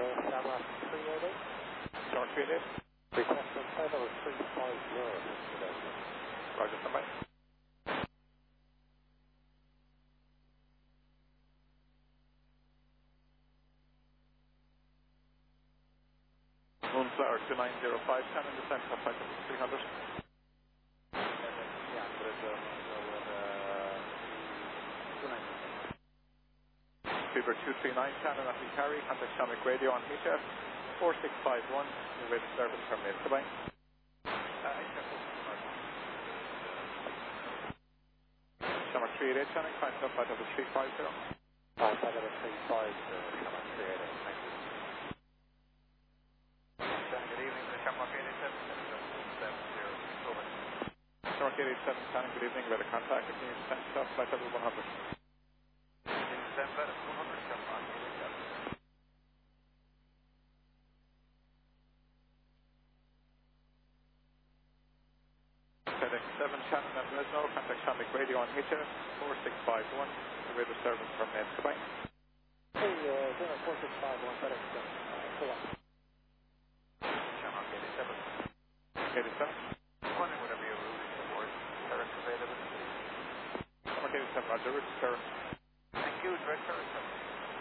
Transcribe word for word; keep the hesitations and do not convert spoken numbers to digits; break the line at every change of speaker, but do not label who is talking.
Shamrock three eight eight.
Shamrock three eight eight.
Request on Feather three five zero.
Roger, somebody. One flower two nine zero five, ten in descent, top flight level three hundred.
Yeah, but it's uh, two nine.
Fever two three nine, Shannon at the carry, contact Shamrock radio on H F four six five one, new radio service terminated. Goodbye. Shamrock three eight eight, Shannon, climb top flight level three five zero.
Five five level three five zero, Shamrock three eight eight. Thank you.
Good evening, the Shamrock eight eight seven, seven zero, over.
Shamrock eight eight seven, Shannon, good evening, weather contact, continue descent, top flight level one hundred.
Descent level one hundred, Shamrock eight eight seven.
FedEx seven, Shannon at Lesno, contact Shamrock radio on H F four six five one, new radio service terminated. Goodbye.
Hey, uh, Zeno four six five one, FedEx seven. Pull up.
Shamrock eight eight seven.
eight eight seven.
Wondering whatever your route is towards Terrace available.
Shamrock eight eight seven, Roger, route to Terrace.
Thank you, direct Terrace.